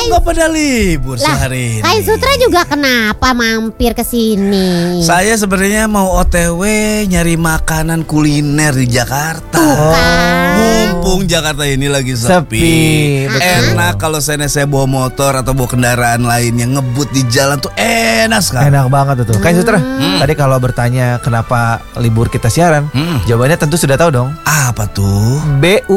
nggak pada libur sehari ini? Kain Sutra juga kenapa mampir ke sini? Saya sebenarnya mau OTW nyari makanan kuliner di Jakarta. Mumpung Jakarta ini lagi sepi. Enak kalau saya bawa motor atau bawa kendaraan lain yang ngebut di jalan tuh enak sekali. Enak banget tuh. Kain Sutra. Tadi kalau bertanya kenapa libur kita siaran, jawabannya tentu sudah tahu dong. Apa tuh? BU.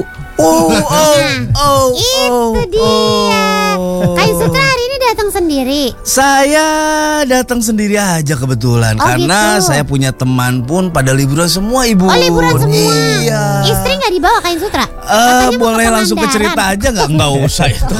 Itu dia. Kain Sutra hari ini datang sendiri. Saya datang sendiri aja kebetulan karena gitu. saya punya teman pun pada liburan semua, Ibu. Oh, liburan semua. Iya. Istri nggak dibawa Kain Sutra? Katanya mau Boleh ke langsung ke cerita aja nggak usah itu.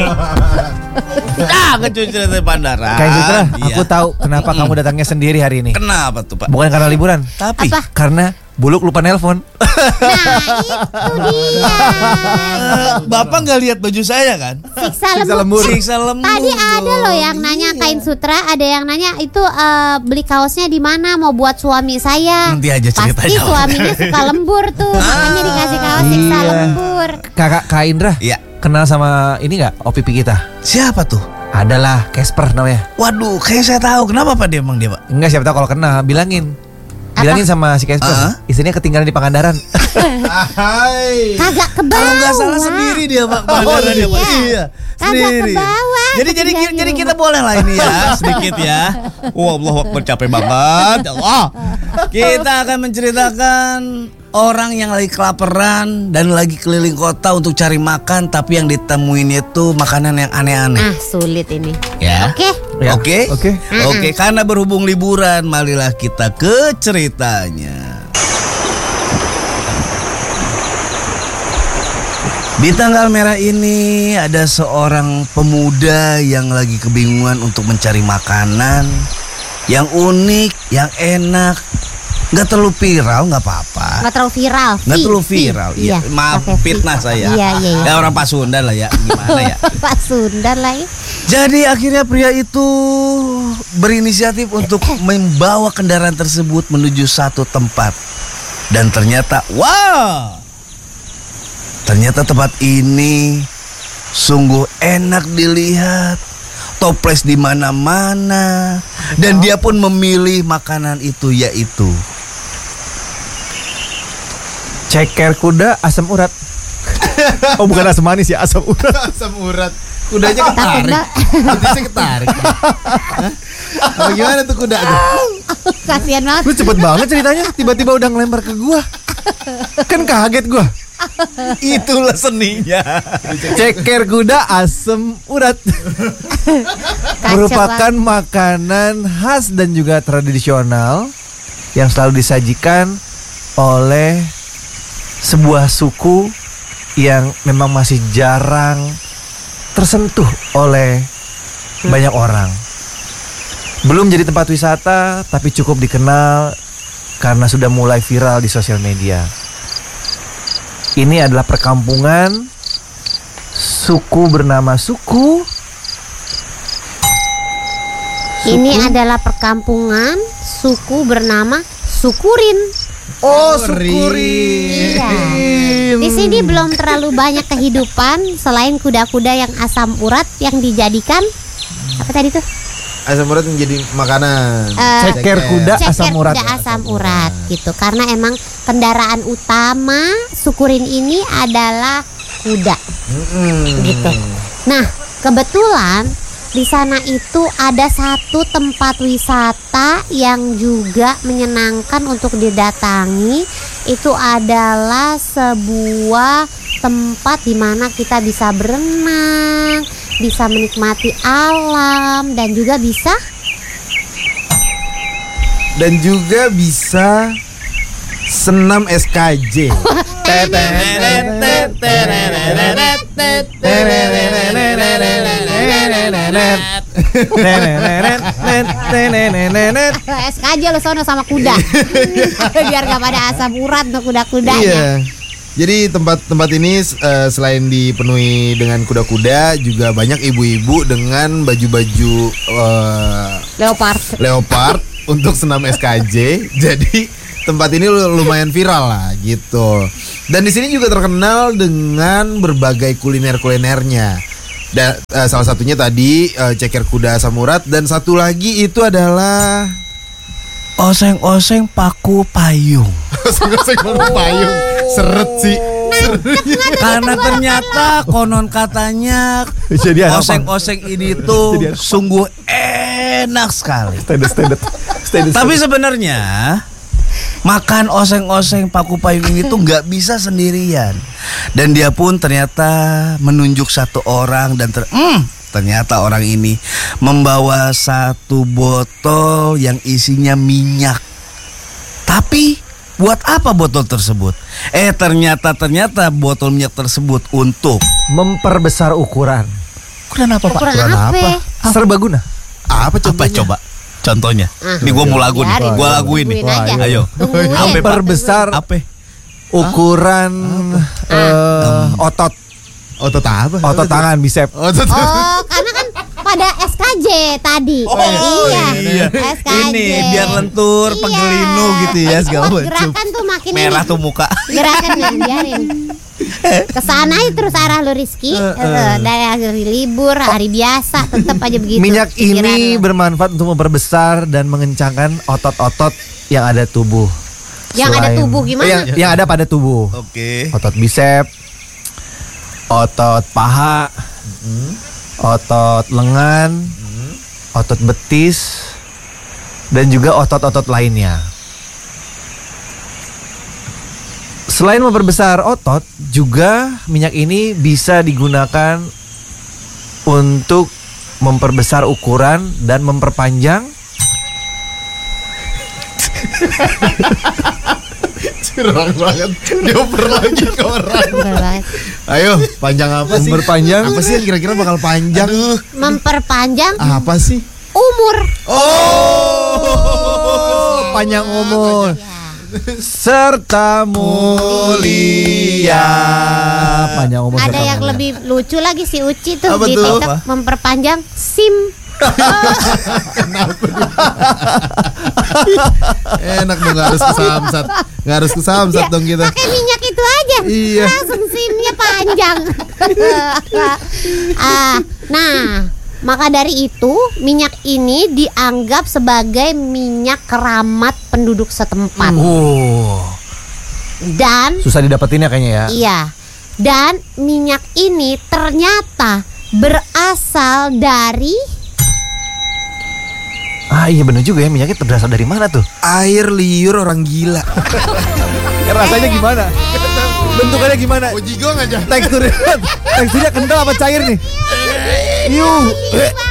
Jangan cerita Pandaran. Kain Sutra, Iya. aku tahu kenapa kamu datangnya sendiri hari ini. Kenapa tuh Pak? Bukan karena liburan, Tapi Apa? karena Buluk lupa nelpon. Nah, itu dia. Bapak nggak lihat baju saya kan? Siksa lembur. Siksa lembur. Tadi ada loh yang nanya Kain Sutra, ada yang nanya itu beli kaosnya di mana, mau buat suami saya. Nanti aja ceritanya. Pasti suaminya suka lembur tuh, makanya dikasih kaos siksa Iya. lembur. Kakak Kak Indra, Iya. kenal sama ini nggak OPP kita? Siapa tuh? Adalah Casper namanya. Waduh, kayak saya tahu. Kenapa Pak dia emang dia Pak? Enggak, siapa tahu kalau kenal, bilangin. Bilangin sama si Casper, istrinya ketinggalan di Pangandaran. Kagak kebawa. Kalau nggak salah sendiri dia Pak. Pangandaran dia Pak. Iya. Kagak Sendiri. kebawa. Jadi kita boleh lah ini ya sedikit ya. Wah, Allah capek banget. Allah. Kita akan menceritakan orang yang lagi kelaparan dan lagi keliling kota untuk cari makan, tapi yang ditemuin itu makanan yang aneh-aneh. Sulit ini. Ya. Oke. Ya. Oke. Oke. Karena berhubung liburan, marilah kita ke ceritanya. Di tanggal merah ini ada seorang pemuda yang lagi kebingungan untuk mencari makanan yang unik, yang enak. Nggak terlalu viral, nggak apa-apa. Nggak terlalu viral. Nggak terlalu viral. Iya. Maaf, pakai V. fitnah saya. Iya. Ya orang Pasundan lah ya. Gimana ya? Pak Sundan lagi. Jadi akhirnya pria itu berinisiatif untuk membawa kendaraan tersebut menuju satu tempat. Dan ternyata, ternyata tempat ini sungguh enak dilihat. Toples di mana-mana. Dan dia pun memilih makanan itu, yaitu Ceker kuda asam urat. Oh, bukan asam manis ya, asam urat. Asam urat. Kudanya ketarik. Kuda ketarik. Gimana tuh kuda tuh? Kasian banget. Lu cepet banget ceritanya, tiba-tiba udah ngelempar ke gua. Kan kaget gua. itulah seninya. Ceker kuda asam urat. Merupakan makanan khas dan juga tradisional yang selalu disajikan oleh sebuah suku yang memang masih jarang tersentuh oleh banyak orang. Belum jadi tempat wisata, tapi cukup dikenal karena sudah mulai viral di sosial media. Ini adalah perkampungan suku bernama Ini adalah perkampungan suku bernama Sukurin. Oh, Sukurin. Iya. Di sini belum terlalu banyak kehidupan selain kuda-kuda yang asam urat yang dijadikan apa tadi tuh? Asam urat menjadi makanan. Ceker kuda asam urat. Kuda asam urat gitu. Karena emang kendaraan utama Sukurin ini adalah kuda. Gitu. Nah, kebetulan di sana itu ada satu tempat wisata yang juga menyenangkan untuk didatangi. Itu adalah sebuah tempat di mana kita bisa berenang, bisa menikmati alam dan juga bisa senam SKJ. SKJ lo sono sama kuda. Biar gak pada asam urat tuh kuda-kudanya. Iya. Jadi tempat ini selain dipenuhi dengan kuda-kuda, juga banyak ibu-ibu dengan baju-baju leopard untuk senam SKJ. Jadi tempat ini lumayan viral lah gitu. Dan di sini juga terkenal dengan berbagai kuliner-kulinernya. Dan salah satunya tadi ceker kuda asam urat, dan satu lagi itu adalah oseng-oseng paku payung. oseng-oseng paku payung. Seret sih. Karena ternyata konon katanya Jadi apa? oseng-oseng ini tuh sungguh enak sekali. Standar. Tapi sebenarnya makan oseng-oseng paku payung ini tuh nggak bisa sendirian. Dan dia pun ternyata menunjuk satu orang dan ternyata orang ini membawa satu botol yang isinya minyak. Tapi buat apa botol tersebut? Ternyata botol minyak tersebut untuk memperbesar ukuran. ukuran apa, Pak? Ukuran Ukuran apa? apa? Serbaguna. Apa Apa contohnya? coba? Contohnya. Ini gue mau lagu nih. Biarin, Gue laguin nih. tungguin aja. Ayo. Tungguin. Apa, Pak? Memperbesar Apa? ukuran otot Otot apa? otot tangan bisep. Otot. Oh, karena kan pada SKJ tadi. iya. SKJ. Ini biar lentur, Iya. pegelinu gitu ya segala Buat macam. Gerakan tuh makin Merah ini. tuh muka. Gerakannya biarin. Kesana aja terus arah lu Rizky. Dari hari libur, hari biasa tetap aja begitu. Minyak pikiran ini lu. bermanfaat untuk memperbesar dan mengencangkan otot-otot yang ada tubuh. Yang ada tubuh gimana? Yang ada pada tubuh. Oke. Otot bisep, otot paha, otot lengan, otot betis, dan juga otot-otot lainnya. Selain memperbesar otot, juga minyak ini bisa digunakan untuk memperbesar ukuran dan memperpanjang Curang banget. Dioper lagi ke orang. Bener banget. Ayo, panjang apa sih? Memperpanjang. Apa sih yang kira-kira bakal panjang? Memperpanjang Apa sih? umur. Oh, panjang umur serta mulia. Panjang umur. Ada serta yang mulia. lebih lucu lagi si Uci tuh Apa di tuh? TikTok Apa? memperpanjang SIM. Enak dong, nggak harus ke Samsat. Nggak harus ke Samsat dong kita. Pakai minyak itu aja. Iya. Langsung SIM-nya panjang. Nah, maka dari itu minyak ini dianggap sebagai minyak keramat penduduk setempat. Dan Susah didapetinnya kayaknya ya. iya. Dan minyak ini ternyata berasal dari Iya bener juga ya, minyaknya berasal dari mana tuh? Air liur orang gila. Rasanya gimana? Bentukannya gimana? Ojigong aja. Teksturnya kental apa cair nih? Yuh.